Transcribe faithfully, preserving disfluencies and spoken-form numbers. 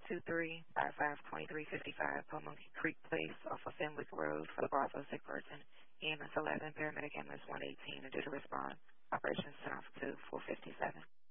two three five five two three five five Pamunkey Creek Place off of Fenwick Road for the call for a sick person. E M S eleven, paramedic ambulance one eighteen, and due to respond, operations ten off two four fifty-seven.